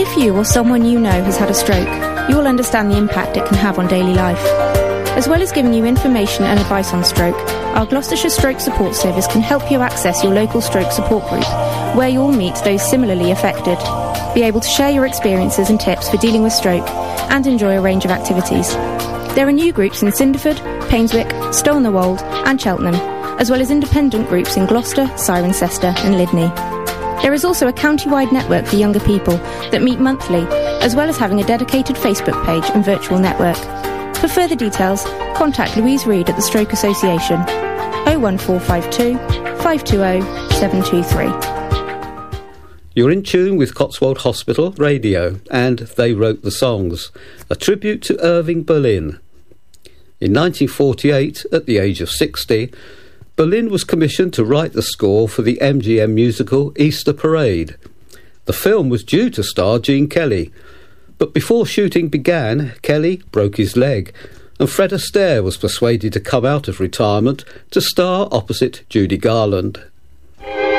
If you or someone you know has had a stroke, you will understand the impact it can have on daily life. As well as giving you information and advice on stroke, our Gloucestershire Stroke Support Service can help you access your local stroke support group, where you'll meet those similarly affected, be able to share your experiences and tips for dealing with stroke, and enjoy a range of activities. There are new groups in Cinderford, Painswick, Stow-on-the-Wold and Cheltenham, as well as independent groups in Gloucester, Cirencester and Lydney. There is also a county-wide network for younger people that meet monthly, as well as having a dedicated Facebook page and virtual network. For further details, contact Louise Reid at the Stroke Association, 01452 520 723. You're in tune with Cotswold Hospital Radio and They Wrote the Songs, a tribute to Irving Berlin. In 1948, at the age of 60, Berlin was commissioned to write the score for the MGM musical Easter Parade. The film was due to star Gene Kelly, but before shooting began, Kelly broke his leg, and Fred Astaire was persuaded to come out of retirement to star opposite Judy Garland.